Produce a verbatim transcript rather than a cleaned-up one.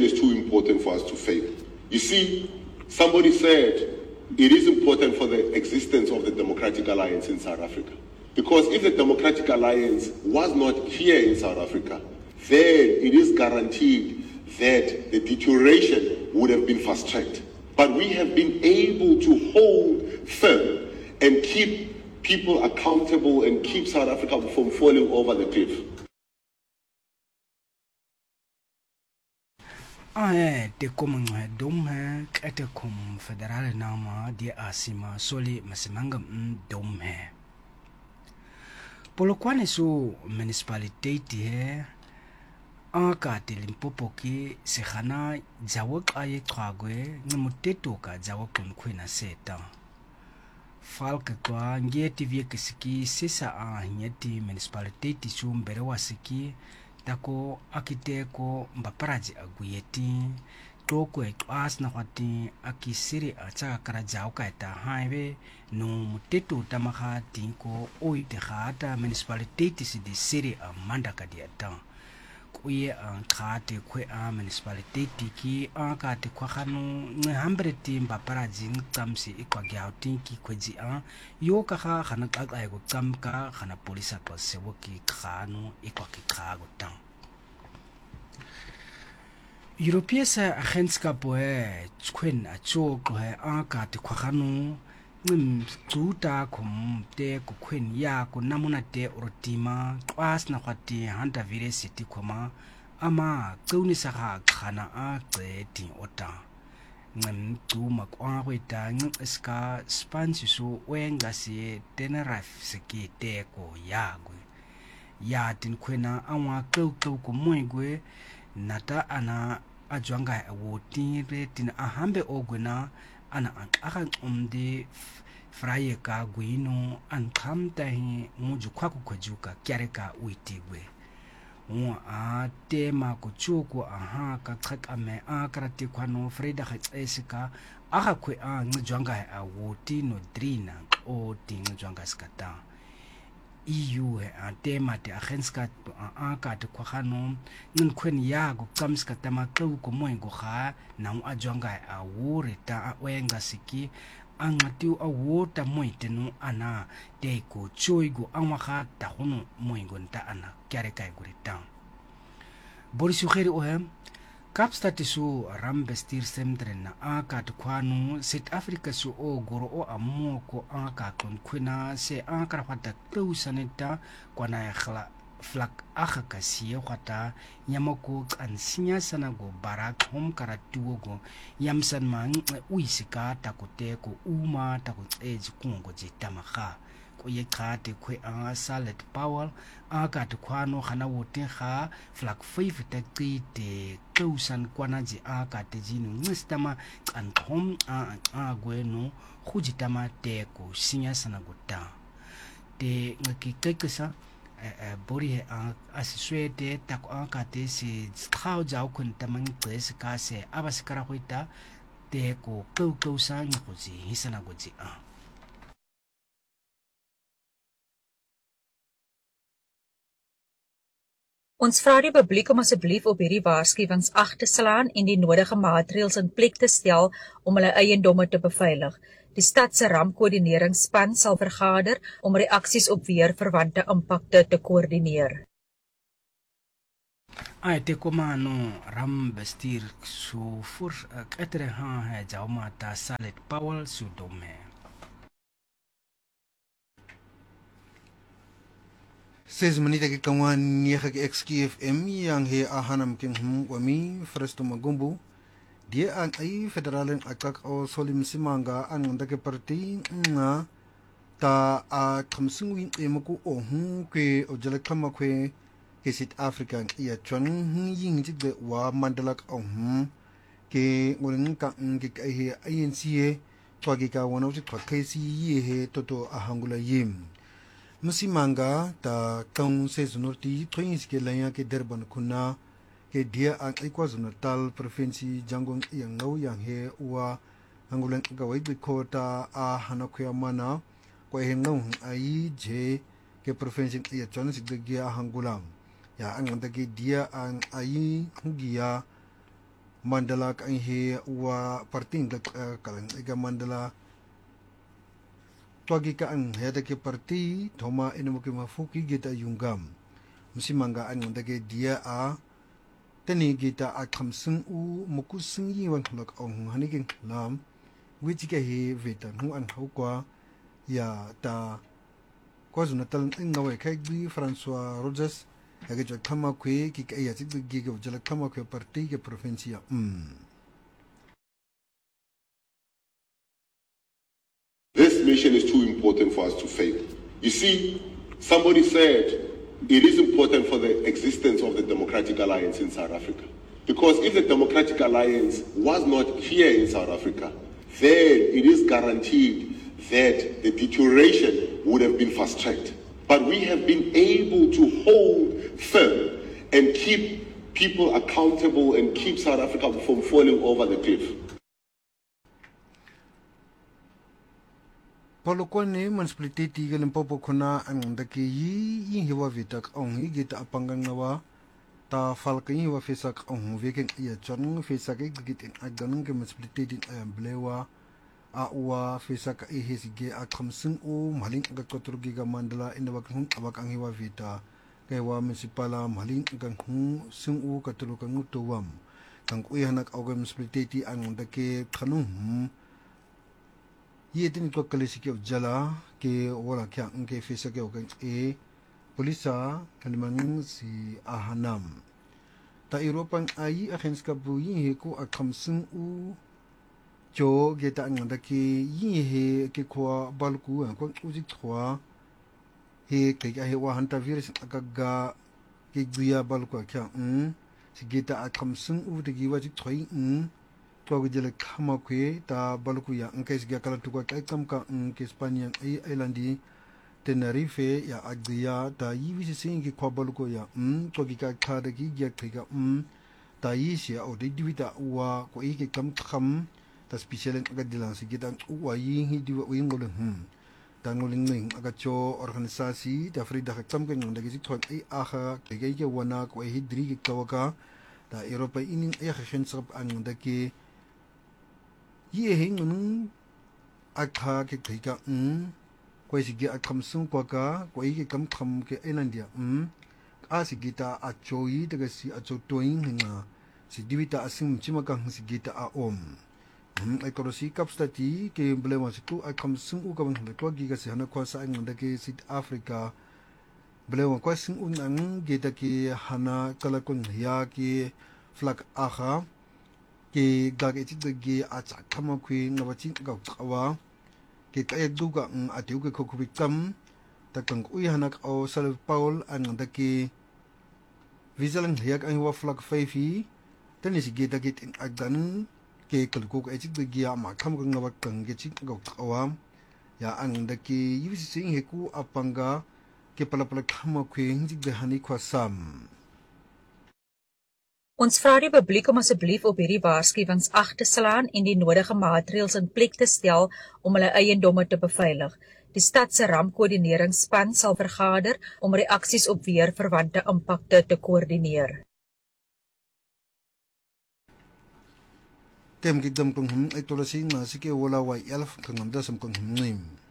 nation is too important for us to fail. You see, somebody said it is important for the existence of the Democratic Alliance in South Africa. Because if the Democratic Alliance was not here in South Africa, then it is guaranteed that the deterioration would have been fast-tracked. But we have been able to hold firm and keep people accountable and keep South Africa from falling over the cliff. Ah, de komengwe domhe kete kom federale nama di asima soli masimanga domhe. Polokwane su municipality he aka te Limpopo ki sekhana zawok aye qagwe ngemuteto ka zawok mkhwena seta. Falke kwa ngeti vie kisiki sisa a nyeti municipality su mbere wasiki tako akiteko mbaparaji aguyeti toko e kwas na kwati akisiri acha kara jauka eta highway no muteto tamaka tinko oi te khata municipality si di siri amanda kadiata kuye an khate kwe a municipality ki an kate kwa khanu ngambreti mbaparaji ngamsi ikwa gyauti ki kweji a yo ka kha khana ka ka go tsamka khana polisa to sewo ki khanu ikwa ki khago tang Europese agentskap he tskwen a tsoko he an kate kwa khanu ngim tsuta kum te ku kwen ya ku namuna te rotima kwas na kwati hanta vire city koma ama tsauni sa ga khana a tseti ota ngim tsuma kwa kweta ngim ska spansi so wenga si tenerife siki te ko ya gwe ya tin kwena anwa kau kau ko moigwe nata ana ajwanga awoti tin ahambe ogwena ana aka umde fraye ka gwino an kamta hi muju kwaku kwajuka kyareka uitigwe wa a tema ko chuko aha ka khakame a karate kwano freda khatsesika aka kwe a ngijwanga awoti no drina o tingijwanga skata E U a tema te agentskap a ka te kwano ngin kwen ya go kamska tama kau ko moingo kha na mu ajwanga a wore ta wenga siki angatiu a wota moitenu ana te ko choigo amaka ta hono moingo nta ana kyare kai gurita Boris Ugeri ohem Kapstad su rambestir semdre na aka te kwano South Africa su o goro o amoko aka kon kwina se aka rapata klausaneta kwana ya khla flak aka kasi kwata nyamoko kansinya sana go barak hom karatuo go yamsan mang uisika takote ko uma takot ej kungo jitamaka ko ye khate kwe a salad power aka te kwano khana wote kha flak five te te klausan kwana ji aka te jinu ngistama kan hom a a gweno khujitama te ko sinya sana go ta te ngikekesa bori a asiswete tak aka te si khao jau kun tamang tes ka se abasikara hoita te ko kau kau sa ngikuji hisana goji a Ons vra die publiek om asseblief op hierdie waarskuwings ag te slaan en die nodige maatreëls in plek te stel om hulle eiendomme te beveilig. Die stad se rampkoördineringsspan sal vergader om reaksies op weerverwante impakte te koördineer. Ai te komano rambestir su fur ketre ha he jaumata salet pawal su dome. Ses menita ke kawan niya ke X K F M yang he ahanam king hum wami fresto magumbu dia ang ai federalen akak o solim simanga an nganda ke parti nga ta a khamsingwin e mako o hu ke o jala kama kwe ke South Africa ya chon ying jigbe wa mandalak o hu ke ngolin ka ke he I N C e twagi ka wana uti twakai si ye he toto ahangula yim Musimanga ta kang se zunorti twins ke laya ke Durban kuna ke dia ang iKwaZulu Natal provinsi jangong yang ngau yang he wa angulan gawai bikota a hanakuya mana ko he ngau ai je ke provinsi ya chona sigdia hangulam ya ang ke dia ang ai hugia Mandala ang he wa parting dak kalang ega Mandala twagi ka ang heda ke parti thoma inu ke mafuki gita yungam musimanga an ndage dia a tani gita a khamsung u mukusung yi wan lok ong haniging lam which ke he veta nu an hokwa ya ta kwazuna tal ngawe kai bi François Rogers age jo thama kwe ki ke ya tik gi ge jala thama kwe parti ke provincia mm This mission is too important for us to fail. You see, somebody said it is important for the existence of the Democratic Alliance in South Africa. Because if the Democratic Alliance was not here in South Africa, then it is guaranteed that the deterioration would have been fast-tracked. But we have been able to hold firm and keep people accountable and keep South Africa from falling over the cliff. Polokone municipality ga Limpopo kuna ang dake yi yi hiwa vitak ong hi gita apangang nawa ta falka yi wa fesak ong veken iya chon fesak e git in aganung ke municipality ayam blewa a uwa fesak e hesige a khamsung u maling ga kotur giga Mandala in wak hun abak ang hiwa vita kay wa municipala maling gang hu sung u katulu kang tuwam kang uyanak awga municipality ang dake khanung ये दिन को कलेसी के जला के वाला क्या उनके face के ओके ए पुलिसा कलमंग सी आहनम ता यूरोपन आई अखेंस का बुई है को अखमसुं उ जो गेता अंगदा के ये है के खोआ बालकू को उजिक खोआ हे के हे वा हंता वीरस अगगा के गुया बालकू क्या उन सी गेता अखमसुं उ de giwa jik thoi उन तो जले खमा के ता बलकुया अंके इस गया कल टुका कई कम का अंके स्पेनियन आई आइलैंडी टेनरिफे या अगदिया ता ये विशेष सिंह की ख्वाबल को या उम तो की का खाद की गया ठेका उम ता ये से और दिविता वा को एक कम खम ता स्पेशल अगर दिलान से kita वा ये ही दिवा वे ngol हम ता ngol ning aga cho organisasi ता फ्रीदा कम के ngol की थोक आई आखा के के वना को ही द्री की कवका ता यूरोप इन ए खशन सब अंग दके ये है उन अखा के ठेका उम कोई सी गया कमसुं को का कोई के कम खम के एनंदिया उम आसी गीता अचोई तगसी अचो टोइंग हिंगा सी दिविता असिम चिमा का सी गीता आ ओम हम एकरोसी कपस्टती के ब्लेमा सिकु आ कमसुं उ का बन तो गिगा से हना क्वासा अंग दके साउथ अफ्रीका ब्लेमा क्वासिंग उन अंग गीता के हना कलकुन या के फ्लक आखा के गागे चित गे आचा खमा क्वी नवचिन गौ खवा के कय दुगा अतिउ के खोखुबि कम तकंग उय हनक ओ सल पाउल अन दके विजलन हियक अन वा फ्लक फैफी तनिस गे दगे इन अगदन के कलको के चित गे मा खम गंग नव कंग के चित गौ खवा या अन दके युसि सिंग हेकु अपंगा के पलपल खमा क्वी हिंजिक दे Honey ख्वासम Ons vra die publiek om asseblief op hierdie waarskuwings ag te slaan en die nodige maatreëls in plek te stel om hulle eiendomme te beveilig. Die stad se rampkoördineringsspan sal vergader om reaksies op weerverwante impakte te koördineer. Tem gidam kong hum ay tulasi na sige wala wa elf kang amda sam kong hum nim.